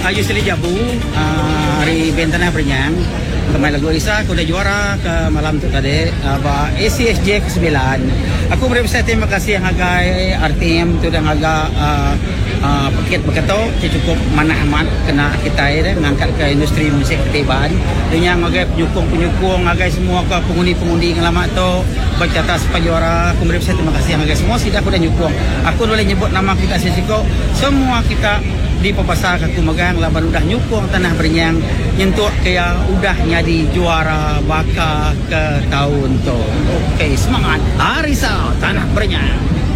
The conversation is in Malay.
Kayu Seli Jabu, hari bentana Pernyang. Kemarin lagu Isa, aku dah juara ke malam tu tadi, ACSJ ke-9. Aku berusaha terima kasih yang agai RTM tu dan agak paket berkato, cukup mana amat kena kita ini mengangkat ke industri musik ketibaan. Dengan agai penyukung, agai semua ke pengundi-pengundi yang lama tu baca atas juara. Aku berusaha terima kasih yang agai semua sudah aku dah nyukung. Aku boleh nyebut nama kita Sisiko, semua kita di Papasa aku megang laban udah nyukung tanah Pernyang nyentuh kaya udah jadi juara baka ke tahun tu. Okey, semangat Arisa tanah Pernyang.